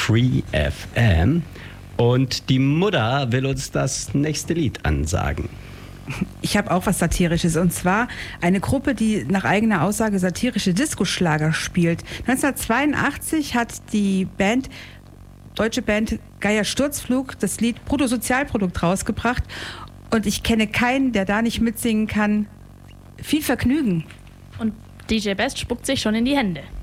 Free FM. Und die Mutter will uns das nächste Lied ansagen. Ich habe auch was Satirisches, und zwar eine Gruppe, die nach eigener Aussage satirische Disco-Schlager spielt. 1982 hat die deutsche Band Geier Sturzflug das Lied Bruttosozialprodukt rausgebracht, und ich kenne keinen, der da nicht mitsingen kann. Viel Vergnügen. Und DJ Best spuckt sich schon in die Hände.